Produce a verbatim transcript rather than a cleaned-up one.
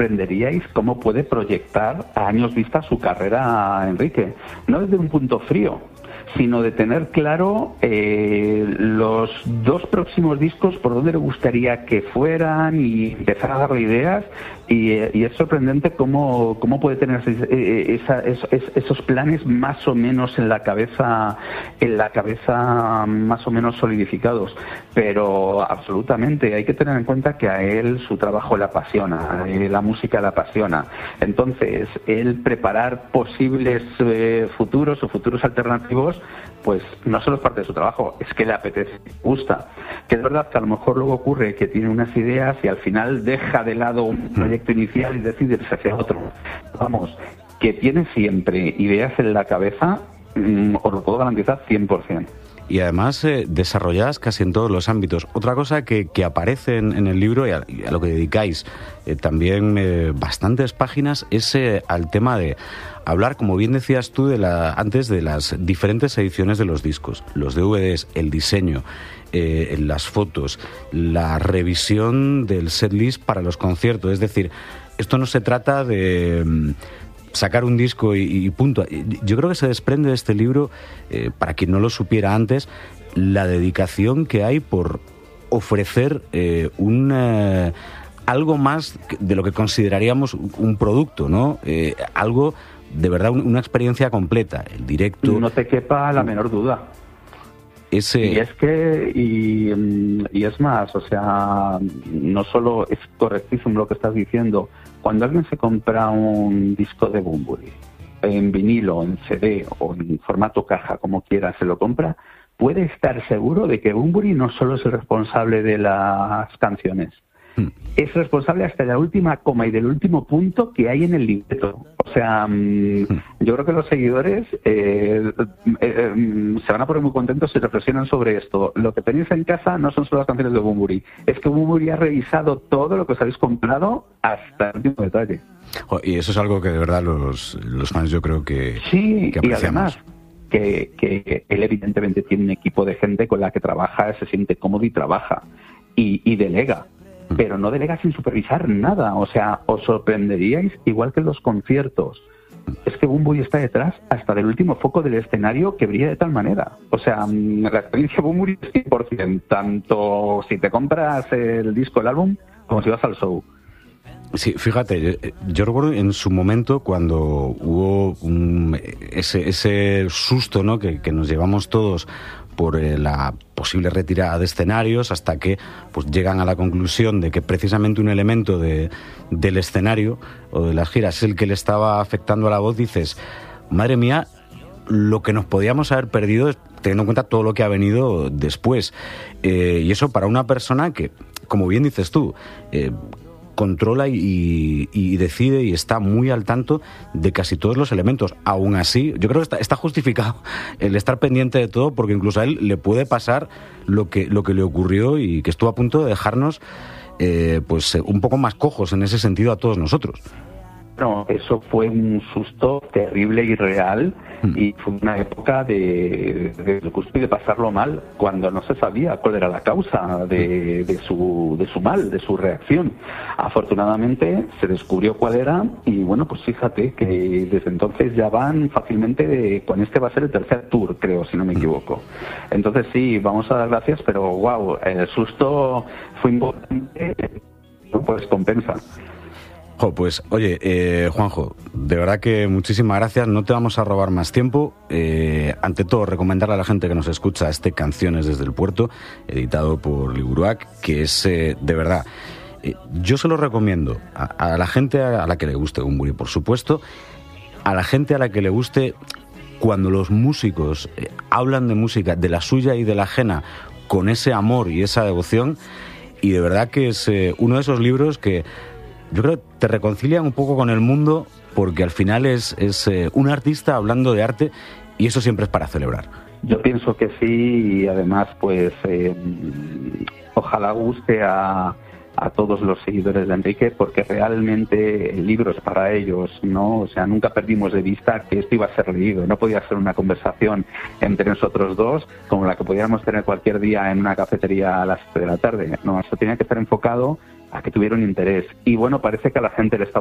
aprenderíais cómo puede proyectar a años vista su carrera Enrique. No desde un punto frío, sino de tener claro eh, los dos próximos discos, por dónde le gustaría que fueran y empezar a darle ideas. Y, y es sorprendente cómo, cómo puede tener esa, esa, esos planes más o menos en la cabeza, en la cabeza más o menos solidificados. Pero absolutamente hay que tener en cuenta que a él su trabajo le apasiona, eh, la música le apasiona. Entonces, él preparar posibles eh, futuros o futuros alternativos, pues no solo es parte de su trabajo, es que le apetece, le gusta. Que es verdad que a lo mejor luego ocurre que tiene unas ideas y al final deja de lado un proyecto inicial y decide irse hacia otro. Vamos, que tiene siempre ideas en la cabeza, mmm, os lo puedo garantizar cien por ciento. Y además eh, desarrolladas casi en todos los ámbitos. Otra cosa que, que aparece en, en el libro y a, y a lo que dedicáis eh, también eh, bastantes páginas es eh, al tema de hablar, como bien decías tú, de la, antes de las diferentes ediciones de los discos, los D V Ds, el diseño, eh, las fotos, la revisión del setlist para los conciertos. Es decir, esto no se trata de mm, sacar un disco y, y punto. Yo creo que se desprende de este libro, eh, para quien no lo supiera antes, la dedicación que hay por ofrecer eh, un... Eh, algo más de lo que consideraríamos un producto, ¿no? Eh, algo, de verdad, una experiencia completa, el directo. No te quepa la menor duda. Ese... Y es que, y, y es más, o sea, no solo es correctísimo lo que estás diciendo. Cuando alguien se compra un disco de Bunbury, en vinilo, en C D o en formato caja, como quiera, se lo compra, puede estar seguro de que Bunbury no solo es el responsable de las canciones, es responsable hasta de la última coma y del último punto que hay en el libreto. O sea, yo creo que los seguidores eh, eh, eh, se van a poner muy contentos si reflexionan sobre esto. Lo que tenéis en casa no son solo las canciones de Bunbury, es que Bunbury ha revisado todo lo que os habéis comprado hasta el último detalle. Y eso es algo que de verdad los, los fans yo creo que, sí, que apreciamos. Y además que, que él evidentemente tiene un equipo de gente con la que trabaja, se siente cómodo y trabaja y, y delega. Pero no delega sin supervisar nada. O sea, os sorprenderíais, igual que en los conciertos. Es que Bunbury está detrás hasta del último foco del escenario que brilla de tal manera. O sea, la experiencia Bunbury es cien por ciento, tanto si te compras el disco, el álbum, como si vas al show. Sí, fíjate, yo, yo recuerdo en su momento cuando hubo un, ese, ese susto, ¿no?, que, que nos llevamos todos por eh, la posible retirada de escenarios, hasta que pues llegan a la conclusión de que precisamente un elemento de, del escenario o de las giras es el que le estaba afectando a la voz. Dices, madre mía, lo que nos podíamos haber perdido, teniendo en cuenta todo lo que ha venido después. Eh, y eso para una persona que, como bien dices tú, eh, controla y, y decide y está muy al tanto de casi todos los elementos. Aún así, yo creo que está, está justificado el estar pendiente de todo, porque incluso a él le puede pasar lo que, lo que le ocurrió y que estuvo a punto de dejarnos eh, pues un poco más cojos en ese sentido a todos nosotros. No, eso fue un susto terrible y real, y fue una época de, de, de, de pasarlo mal, cuando no se sabía cuál era la causa de, de, su, de su mal, de su reacción. Afortunadamente se descubrió cuál era, y bueno, pues fíjate que desde entonces ya van fácilmente, de, con este va a ser el tercer tour, creo, si no me equivoco. Entonces sí, vamos a dar gracias, pero wow, el susto fue importante, pues compensa. Jo, pues oye, eh, Juanjo, de verdad que muchísimas gracias, no te vamos a robar más tiempo. Eh, ante todo, recomendarle a la gente que nos escucha este Canciones desde el Puerto, editado por Liburuac, que es eh, de verdad, eh, yo se lo recomiendo a, a la gente a la que le guste Bunbury, por supuesto, a la gente a la que le guste cuando los músicos eh, hablan de música, de la suya y de la ajena, con ese amor y esa devoción, y de verdad que es eh, uno de esos libros que yo creo que te reconcilian un poco con el mundo, porque al final es, es eh, un artista hablando de arte, y eso siempre es para celebrar. Yo pienso que sí, y además pues eh, ojalá guste a, a todos los seguidores de Enrique, porque realmente el libro es para ellos, ¿no? O sea, nunca perdimos de vista que esto iba a ser leído. No podía ser una conversación entre nosotros dos como la que podíamos tener cualquier día en una cafetería a las siete de la tarde. No, esto tenía que estar enfocado a que tuvieron interés. Y bueno, parece que a la gente le está